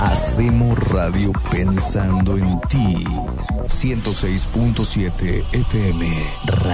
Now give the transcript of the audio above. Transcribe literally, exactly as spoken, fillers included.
Hacemos radio pensando en ti. ciento seis punto siete F M.